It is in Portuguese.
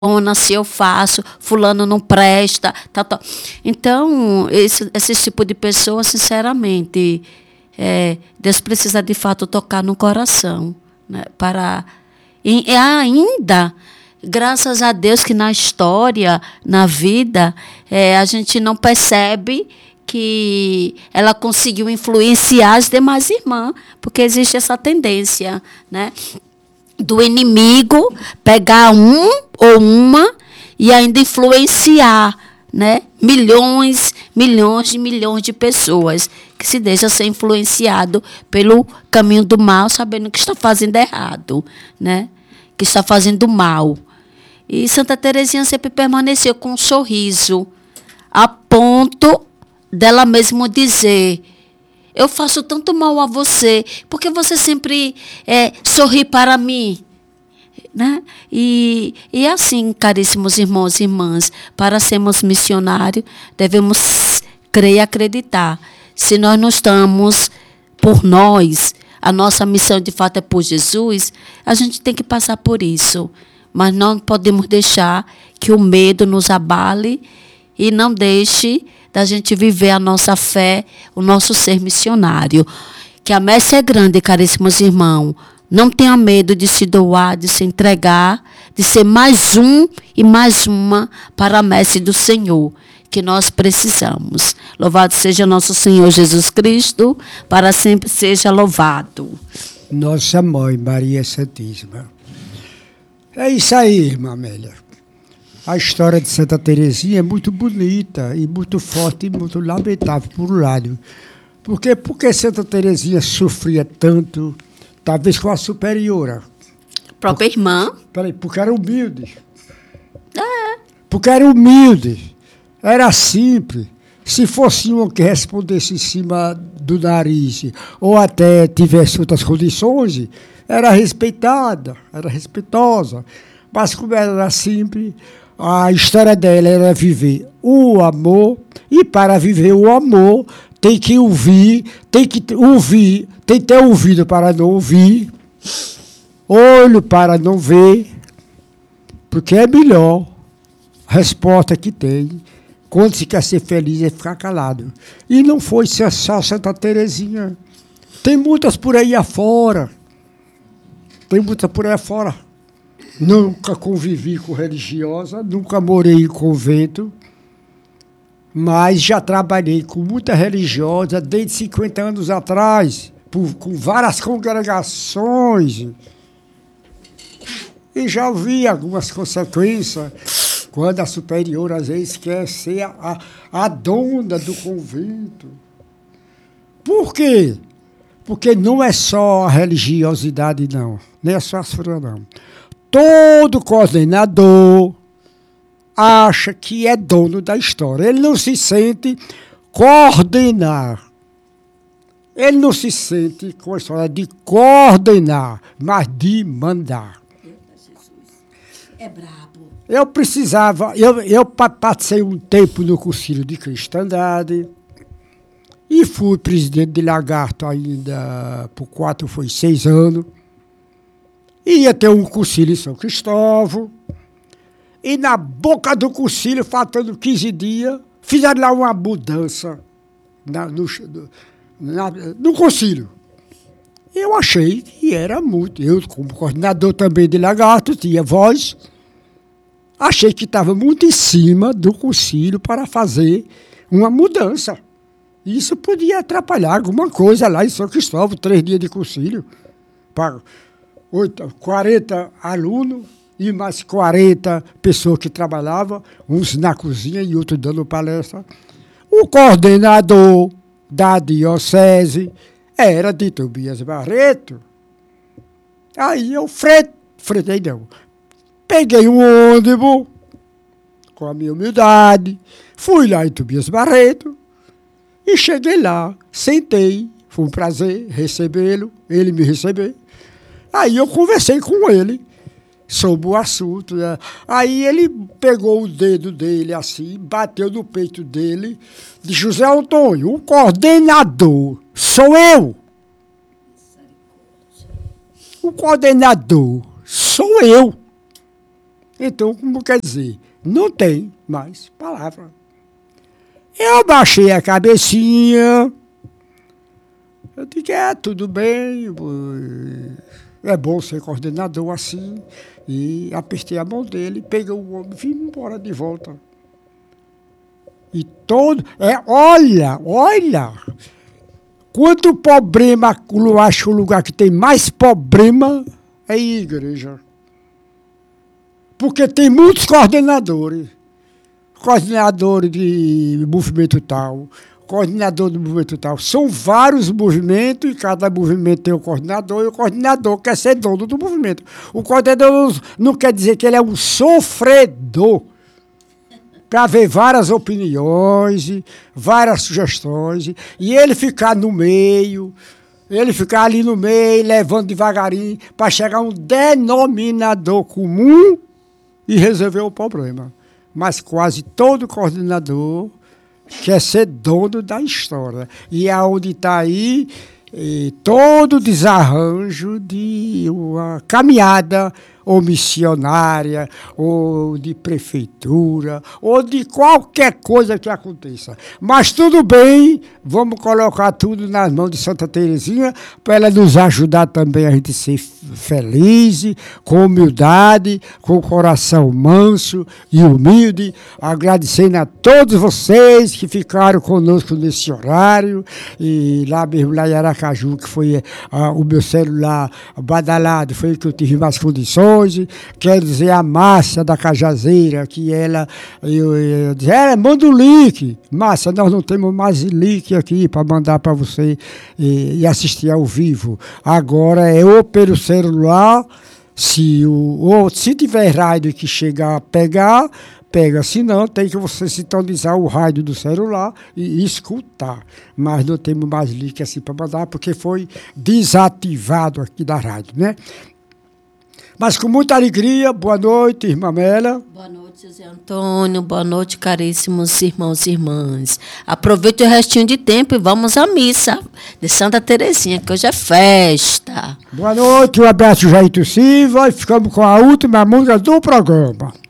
se eu faço, fulano não presta, tal, tal. Então, esse tipo de pessoa, sinceramente, Deus precisa de fato tocar no coração, né, e ainda, graças a Deus que na história, na vida, a gente não percebe que ela conseguiu influenciar as demais irmãs, porque existe essa tendência, né, do inimigo pegar um ou uma e ainda influenciar, né, milhões de pessoas que se deixam ser influenciado pelo caminho do mal, sabendo que está fazendo errado, né, que está fazendo mal. E Santa Teresinha sempre permaneceu com um sorriso, a ponto dela mesmo dizer: eu faço tanto mal a você, porque você sempre sorri para mim. Né? E assim, caríssimos irmãos e irmãs, para sermos missionários, devemos crer e acreditar. Se nós não estamos por nós, a nossa missão de fato é por Jesus, a gente tem que passar por isso. Mas não podemos deixar que o medo nos abale e não deixe da gente viver a nossa fé, o nosso ser missionário. Que a messe é grande, caríssimos irmãos. Não tenha medo de se doar, de se entregar, de ser mais um e mais uma para a messe do Senhor, que nós precisamos. Louvado seja nosso Senhor Jesus Cristo, para sempre seja louvado. Nossa Mãe, Maria Santíssima. É isso aí, irmã Amélia. A história de Santa Teresinha é muito bonita e muito forte e muito lamentável, por um lado. Por que Santa Teresinha sofria tanto, talvez com a superiora? Própria irmã? Peraí, porque era humilde. Porque era humilde. Era simples. Se fosse uma que respondesse em cima do nariz, ou até tivesse outras condições, era respeitada, era respeitosa. Mas como ela era simples, a história dela era viver o amor, e para viver o amor tem que ter ouvido para não ouvir, olho para não ver, porque é melhor a resposta que tem. Quando se quer ser feliz é ficar calado. E não foi só Santa Teresinha. Tem muitas por aí afora. Nunca convivi com religiosa, nunca morei em convento, mas já trabalhei com muita religiosa desde 50 anos atrás, com várias congregações. E já vi algumas consequências, quando a superiora às vezes quer ser a dona do convento. Por quê? Porque não é só a religiosidade, não. Nem é só as freiras, não. Todo coordenador acha que é dono da história. Ele não se sente coordenar. Ele não se sente com a história de coordenar, mas de mandar. É brabo. Eu precisava, eu passei um tempo no Concílio de Cristandade e fui presidente de Lagarto ainda por 6 anos. Ia ter um concílio em São Cristóvão, e na boca do concílio, faltando 15 dias, fizeram lá uma mudança no concílio. Eu achei que era muito. Eu, como coordenador também de Lagarto, tinha voz, achei que estava muito em cima do concílio para fazer uma mudança. Isso podia atrapalhar alguma coisa lá em São Cristóvão, 3 dias de concílio, para 40 alunos e mais 40 pessoas que trabalhavam, uns na cozinha e outros dando palestra. O coordenador da diocese era de Tobias Barreto. Aí eu peguei um ônibus com a minha humildade, fui lá em Tobias Barreto e cheguei lá, sentei, foi um prazer recebê-lo, ele me receber. Aí eu conversei com ele sobre o assunto, né? Aí ele pegou o dedo dele assim, bateu no peito dele, de José Antônio, o coordenador sou eu. O coordenador sou eu. Então, como quer dizer, não tem mais palavra. Eu baixei a cabecinha, eu digo, tudo bem, é bom ser coordenador assim, e apertei a mão dele, peguei o homem, vim embora de volta. E olha, quanto problema, eu acho que o lugar que tem mais problema é a igreja. Porque tem muitos coordenadores de movimento tal, coordenador do movimento tal. São vários movimentos e cada movimento tem um coordenador e o coordenador quer ser dono do movimento. O coordenador não quer dizer que ele é um sofredor para ver várias opiniões, várias sugestões e ele ficar no meio. Ele ficar ali no meio, levando devagarinho, para chegar a um denominador comum e resolver o problema. Mas quase todo coordenador quer ser dono da história. E é onde está aí todo o desarranjo de uma caminhada ou missionária, ou de prefeitura, ou de qualquer coisa que aconteça. Mas tudo bem, vamos colocar tudo nas mãos de Santa Teresinha, para ela nos ajudar também a gente ser feliz, com humildade, com o coração manso e humilde, agradecendo a todos vocês que ficaram conosco nesse horário, e lá mesmo, lá em Aracaju, que foi o meu celular badalado, foi que eu tive mais condições. Quer dizer, a Márcia da Cajazeira, que ela, eu disse, manda o link. Márcia, nós não temos mais link aqui para mandar para você e assistir ao vivo. Agora é ou pelo celular, ou se tiver rádio que chegar a pegar, pega, senão tem que você sintonizar o rádio do celular e escutar. Mas não temos mais link assim para mandar, porque foi desativado aqui da rádio, né? Mas com muita alegria, boa noite, irmã Mela. Boa noite, José Antônio. Boa noite, caríssimos irmãos e irmãs. Aproveite o restinho de tempo e vamos à missa de Santa Teresinha, que hoje é festa. Boa noite, um abraço, Jair Silva, e ficamos com a última música do programa.